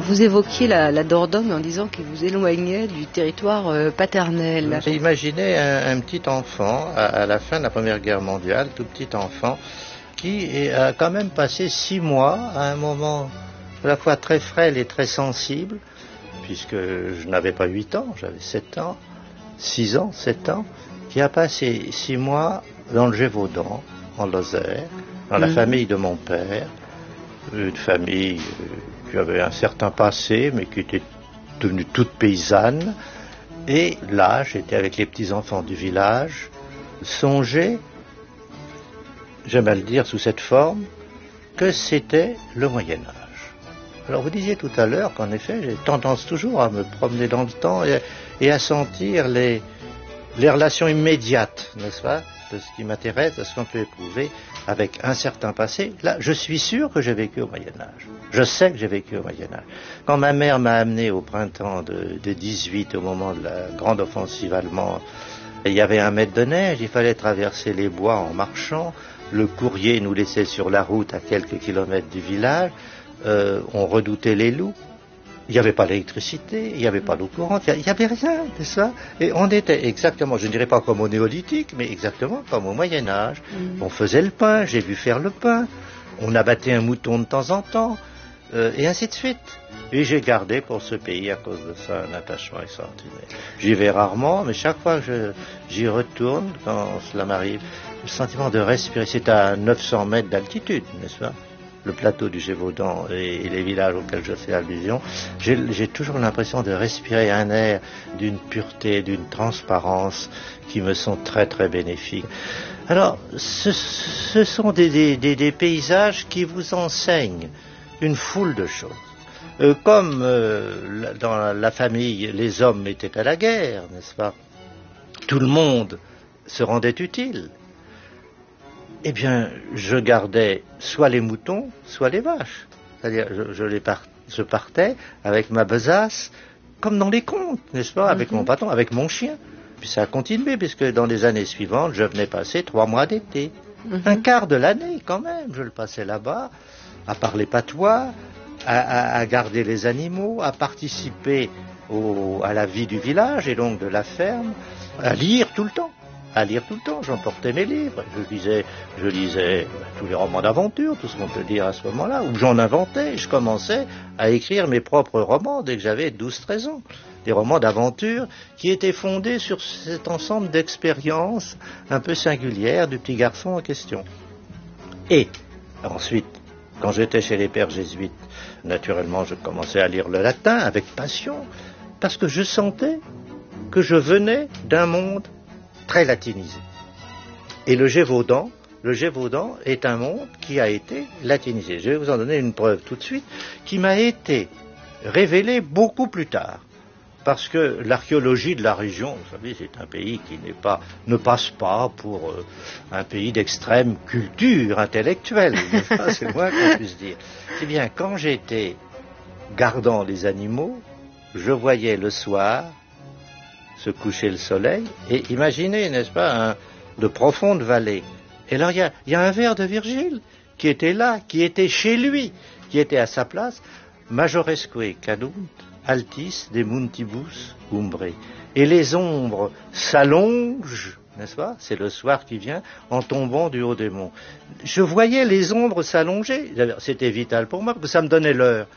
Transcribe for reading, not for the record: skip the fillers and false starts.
Vous évoquiez la Dordogne en disant qu'il vous éloignait du territoire paternel. Imaginez un petit enfant à la fin de la Première Guerre mondiale, tout petit enfant, qui a quand même passé 6 mois à un moment à la fois très frêle et très sensible, puisque je n'avais pas 8 ans, j'avais 7 ans, 6 ans, 7 ans, qui a passé 6 mois dans le Gévaudan, en Lozère, dans la famille de mon père, une famille qui avait un certain passé, mais qui était devenue toute paysanne. Et là, j'étais avec les petits-enfants du village, songer, j'aime à le dire sous cette forme, que c'était le Moyen-Âge. Alors vous disiez tout à l'heure qu'en effet, j'ai tendance toujours à me promener dans le temps et à sentir les relations immédiates, n'est-ce pas, de ce qui m'intéresse, de ce qu'on peut éprouver avec un certain passé. Là, je suis sûr que j'ai vécu au Moyen-Âge. Je sais que j'ai vécu au Moyen-Âge. Quand ma mère m'a amené au printemps de 18, au moment de la grande offensive allemande, il y avait 1 mètre de neige, il fallait traverser les bois en marchant, le courrier nous laissait sur la route à quelques kilomètres du village, on redoutait les loups. Il n'y avait pas d'électricité, il n'y avait pas d'eau courante, il n'y avait rien de ça. Et on était exactement, je ne dirais pas comme au néolithique, mais exactement comme au Moyen-Âge. On faisait le pain, j'ai vu faire le pain, on abattait un mouton de temps en temps, et ainsi de suite. Et j'ai gardé pour ce pays, à cause de ça, un attachement extraordinaire. J'y vais rarement, mais chaque fois que j'y retourne, quand cela m'arrive, le sentiment de respirer, c'est à 900 mètres d'altitude, n'est-ce pas ? Le plateau du Gévaudan et les villages auxquels je fais allusion, j'ai toujours l'impression de respirer un air d'une pureté, d'une transparence qui me sont très très bénéfiques. Alors, ce sont des paysages qui vous enseignent une foule de choses. Comme dans la famille, les hommes étaient à la guerre, n'est-ce pas ? Tout le monde se rendait utile. Eh bien, je gardais soit les moutons, soit les vaches. C'est-à-dire, je partais avec ma besace, comme dans les contes, n'est-ce pas, avec mon bâton, avec mon chien. Puis ça a continué, puisque dans les années suivantes, je venais passer 3 mois d'été. Un quart de l'année, quand même, je le passais là-bas, à parler patois, à garder les animaux, à participer à la vie du village et donc de la ferme, à lire tout le temps. J'emportais mes livres, je lisais tous les romans d'aventure, tout ce qu'on peut dire à ce moment-là, où j'en inventais, je commençais à écrire mes propres romans dès que j'avais 12-13 ans. Des romans d'aventure qui étaient fondés sur cet ensemble d'expériences un peu singulières du petit garçon en question. Et ensuite, quand j'étais chez les pères jésuites, naturellement, je commençais à lire le latin avec passion, parce que je sentais que je venais d'un monde très latinisé. Et le Gévaudan est un monde qui a été latinisé. Je vais vous en donner une preuve tout de suite, qui m'a été révélée beaucoup plus tard. Parce que l'archéologie de la région, vous savez, c'est un pays qui ne passe pas pour un pays d'extrême culture intellectuelle. C'est le moins qu'on puisse dire. Eh bien, quand j'étais gardant les animaux, je voyais le soir se coucher le soleil, et imaginez, n'est-ce pas, de profondes vallées. Et alors, il y a un vers de Virgile qui était là, qui était chez lui, qui était à sa place, Majoresque cadunt, altis de muntibus umbre. Et les ombres s'allongent, n'est-ce pas, c'est le soir qui vient, en tombant du haut des monts. Je voyais les ombres s'allonger, c'était vital pour moi, parce que ça me donnait l'heure.